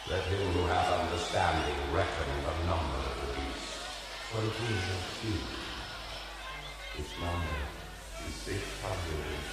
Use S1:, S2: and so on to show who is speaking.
S1: Let him who hath understanding reckon the number of the beast, for it is a few. Its number is 600.